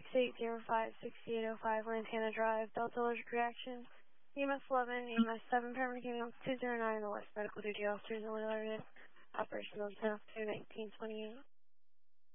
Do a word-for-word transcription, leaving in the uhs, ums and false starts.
eight zero five, six eight zero five, Lantana Drive, Delta Allergic Reaction, E M S eleven, E M S seven, paramedic two zero nine, the West Medical Duty Officers in Oil Area, operational ten nineteen twenty-eight.